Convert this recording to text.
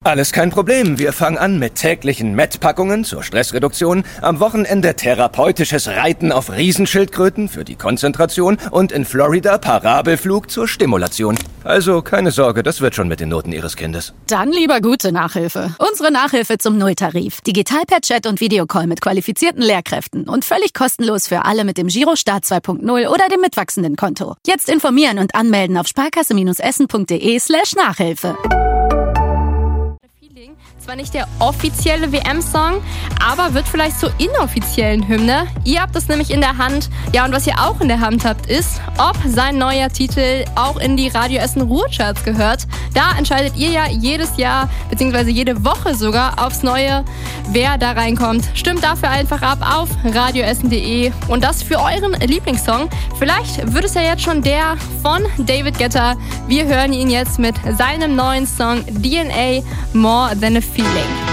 Alles kein Problem. Wir fangen an mit täglichen Met-Packungen zur Stressreduktion, am Wochenende therapeutisches Reiten auf Riesenschildkröten für die Konzentration und in Florida Parabelflug zur Stimulation. Also keine Sorge, das wird schon mit den Noten Ihres Kindes. Dann lieber gute Nachhilfe. Unsere Nachhilfe zum Nulltarif. Digital per Chat und Videocall mit qualifizierten Lehrkräften und völlig kostenlos für alle mit dem Girostart 2.0 oder dem mitwachsenden Konto. Jetzt informieren und anmelden auf sparkasse-essen.de/Nachhilfe. Zwar nicht der offizielle WM-Song, aber wird vielleicht zur inoffiziellen Hymne. Ihr habt es nämlich in der Hand. Ja, und was ihr auch in der Hand habt, ist, ob sein neuer Titel auch in die Radio Essen Ruhrcharts gehört. Da entscheidet ihr ja jedes Jahr, beziehungsweise jede Woche sogar aufs Neue, wer da reinkommt. Stimmt dafür einfach ab auf radioessen.de und das für euren Lieblingssong. Vielleicht wird es ja jetzt schon der von David Guetta. Wir hören ihn jetzt mit seinem neuen Song DNA More Than a Feeling.